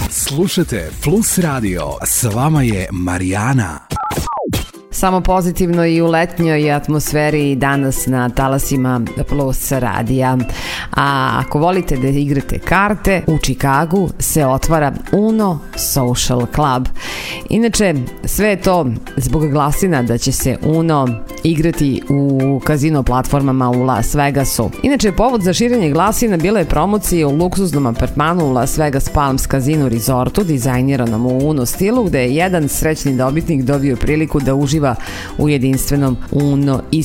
Slušajte Plus Radio, s vama je Marijana. Samo pozitivno i u letnjoj atmosferi danas na talasima Plus radija. A ako volite da igrate karte, u Čikagu se otvara Uno Social Club. Inače, sve je to zbog glasina da će se Uno igrati u kazino platformama u Las Vegasu. Inače, povod za širenje glasina bila je promocija u luksuznom apartmanu u Las Vegas Palms Casino Resortu, dizajniranom u Uno stilu, gde je jedan srećni dobitnik dobio priliku da uživa u jedinstvenom Uno